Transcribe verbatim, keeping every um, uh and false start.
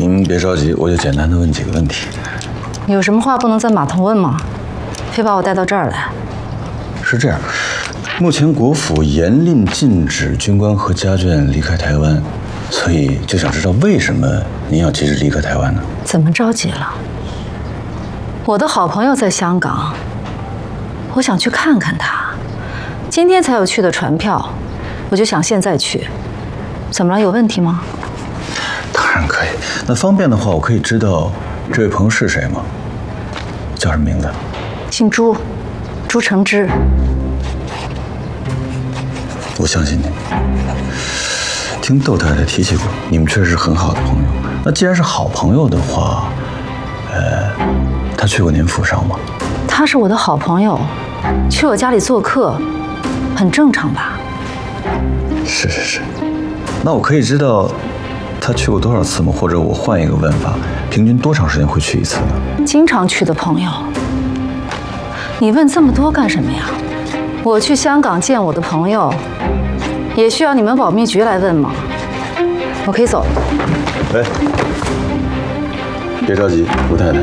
您别着急，我就简单的问几个问题。 有什么话不能在码头问吗？非把我带到这儿来？ 是这样，目前国府严令禁止军官和家眷离开台湾，所以就想知道为什么您要急着离开台湾呢？ 怎么着急了？我的好朋友在香港，我想去看看他。今天才有去的船票，我就想现在去。怎么了？有问题吗？ 当然可以。那方便的话，我可以知道这位朋友是谁吗？叫什么名字？ 姓朱，朱承之。 我相信你。听窦太太提起过，你们确实是很好的朋友。那既然是好朋友的话，呃，他去过您府上吗？ 他是我的好朋友，去我家里做客，很正常吧？ 是是是。那我可以知道他去过多少次吗？或者我换一个问法，平均多长时间会去一次呢？ 经常去的朋友。你问这么多干什么呀？我去香港见我的朋友，也需要你们保密局来问吗？我可以走了。 哎，别着急，吴太太。